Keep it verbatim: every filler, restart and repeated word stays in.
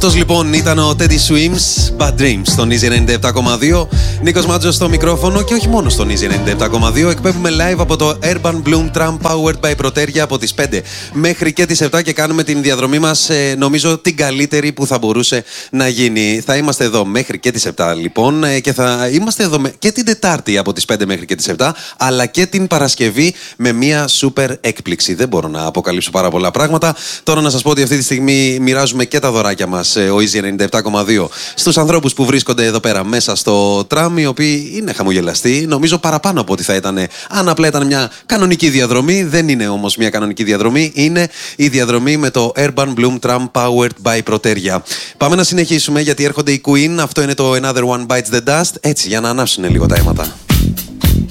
Αυτός λοιπόν ήταν ο Teddy Swims, Bad Dreams, στον Easy ενενήντα επτά κόμμα δύο. Νίκος Μάτζος στο μικρόφωνο και όχι μόνο στον Easy ενενήντα επτά κόμμα δύο. Εκπέμπουμε live από το Urban Bloom Tram Powered by Protergia από τις πέντε μέχρι και τις επτά και κάνουμε την διαδρομή μας, ε, νομίζω την καλύτερη που θα μπορούσε να γίνει. Θα είμαστε εδώ μέχρι και τις επτά λοιπόν ε, και θα είμαστε εδώ με, και την Τετάρτη από τις πέντε μέχρι και τις επτά, αλλά και την Παρασκευή με μια super έκπληξη. Δεν μπορώ να αποκαλύψω πάρα πολλά πράγματα. Τώρα να σας πω ότι αυτή τη στιγμή μοιράζουμε και τα δωράκια μας, ο Easy ενενήντα επτά κόμμα δύο, στους ανθρώπους που βρίσκονται εδώ πέρα μέσα στο τραμ, οι οποίοι είναι χαμογελαστοί, νομίζω παραπάνω από ό,τι θα ήταν αν απλά ήταν μια κανονική διαδρομή. Δεν είναι όμως μια κανονική διαδρομή, είναι η διαδρομή με το Urban Bloom Tram Powered by Protergia. Πάμε να συνεχίσουμε γιατί έρχονται οι Queen, αυτό είναι το Another One Bites the Dust, έτσι για να ανάψουν λίγο τα αίματα.